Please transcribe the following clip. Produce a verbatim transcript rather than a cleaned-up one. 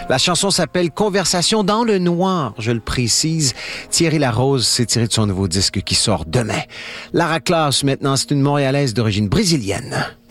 La chanson s'appelle Conversation dans le noir, je le précise. Thierry Larose s'est tiré de son nouveau disque qui sort demain. Lara Claus, maintenant, c'est une Montréalaise d'origine brésilienne.